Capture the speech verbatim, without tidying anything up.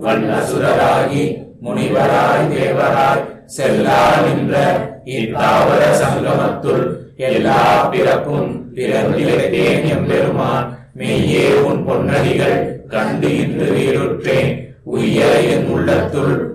வண்ணசுரராகி முனிவராய் தேவராய் செல்லா நின்ற இத்தாவர சங்கமத்துள் எல்லா பிறப்பும் பிறந்திருத்தேன் எம்பெருமான். மெய்யே உன் பொன்னடிகள் கண்டு இன்று வீருற்றேன். உய்ய என் உள்ளத்துள்